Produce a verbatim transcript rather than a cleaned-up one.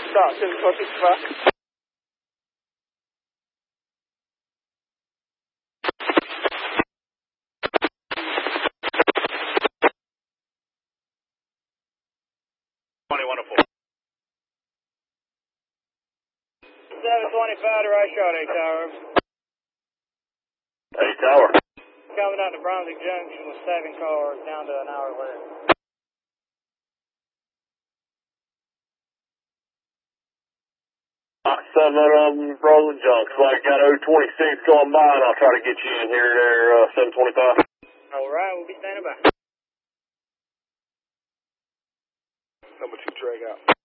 Stop, seven four six five. twenty-one oh four. seven twenty-five to right shot, A Tower. A Tower. Coming out to Brunswick Junction with seven cars down to an hour left. Seven of them rolling junks. Like got oh twenty-six going by, and I'll try to get you in here there, uh, seven twenty-five. All right, we'll be standing by. Number two drag out.